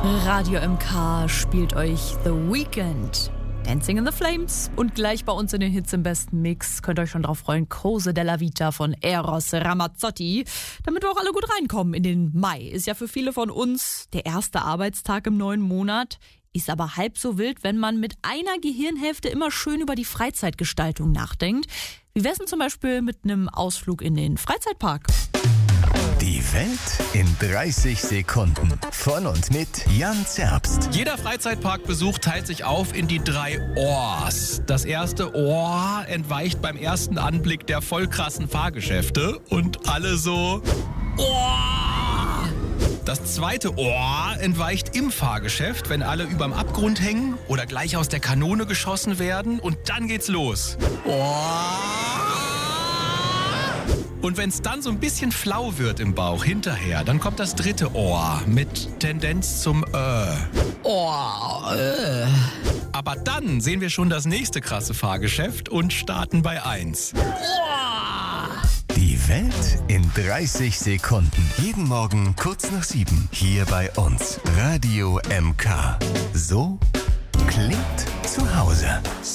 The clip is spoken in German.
Radio MK spielt euch The Weeknd, Dancing in the Flames. Und gleich bei uns in den Hits im besten Mix könnt ihr euch schon drauf freuen, Cose della Vita von Eros Ramazzotti. Damit wir auch alle gut reinkommen in den Mai. Ist ja für viele von uns der erste Arbeitstag im neuen Monat. Ist aber halb so wild, wenn man mit einer Gehirnhälfte immer schön über die Freizeitgestaltung nachdenkt. Wie wär's denn zum Beispiel mit einem Ausflug in den Freizeitpark? Die Welt in 30 Sekunden. Von und mit Jan Zerbst. Jeder Freizeitparkbesuch teilt sich auf in die 3 Ohrs. Das erste Ohr entweicht beim ersten Anblick der voll krassen Fahrgeschäfte und alle so Ohr. Das zweite Ohr entweicht im Fahrgeschäft, wenn alle überm Abgrund hängen oder gleich aus der Kanone geschossen werden und dann geht's los. Ohr. Und wenn es dann so ein bisschen flau wird im Bauch hinterher, dann kommt das dritte Ohr mit Tendenz zum Ohr. Aber dann sehen wir schon das nächste krasse Fahrgeschäft und starten bei 1. Die Welt in 30 Sekunden. Jeden Morgen kurz nach 7. Hier bei uns. Radio MK. So klingt zu Hause.